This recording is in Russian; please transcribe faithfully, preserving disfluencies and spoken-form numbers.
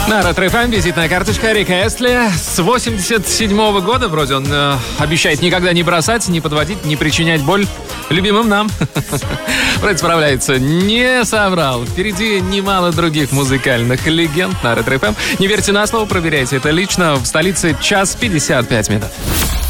На Ретро-ФМ визитная карточка Рика Эстли. С восемьдесят седьмого года вроде он э, обещает никогда не бросать, не подводить, не причинять боль любимым нам. Вроде справляется. Не соврал. Впереди немало других музыкальных легенд на Ретро-ФМ. Не верьте на слово, проверяйте это лично. В столице час пятьдесят пять минут.